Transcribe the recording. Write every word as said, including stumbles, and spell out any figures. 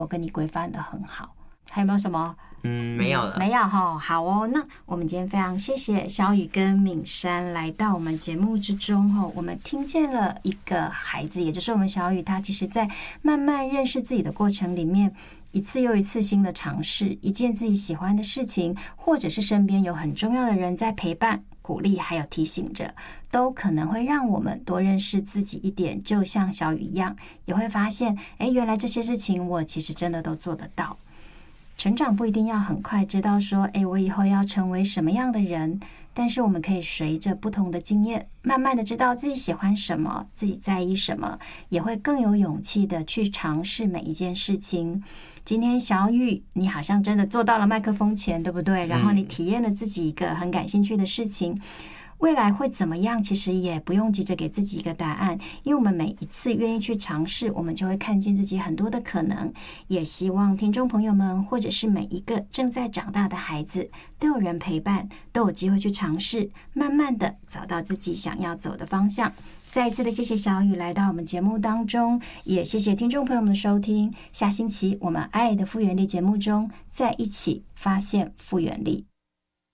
我跟你规范的很好。还有没有什么？ 嗯，没有了， 没有哈。好哦，那我们今天非常谢谢小雨跟敏珊来到我们节目之中哈。我们听见了一个孩子，也就是我们小雨，他其实在慢慢认识自己的过程里面，一次又一次新的尝试，一件自己喜欢的事情，或者是身边有很重要的人在陪伴、鼓励，还有提醒着，都可能会让我们多认识自己一点。就像小雨一样，也会发现，哎，原来这些事情我其实真的都做得到。成长不一定要很快知道说，哎，我以后要成为什么样的人，但是我们可以随着不同的经验，慢慢的知道自己喜欢什么，自己在意什么，也会更有勇气的去尝试每一件事情。今天小雨，你好像真的坐到了麦克风前，对不对？然后你体验了自己一个很感兴趣的事情。未来会怎么样，其实也不用急着给自己一个答案，因为我们每一次愿意去尝试，我们就会看见自己很多的可能。也希望听众朋友们，或者是每一个正在长大的孩子，都有人陪伴，都有机会去尝试，慢慢的找到自己想要走的方向。再一次的谢谢小雨来到我们节目当中，也谢谢听众朋友们的收听。下星期我们爱的复原力节目中，再一起发现复原力。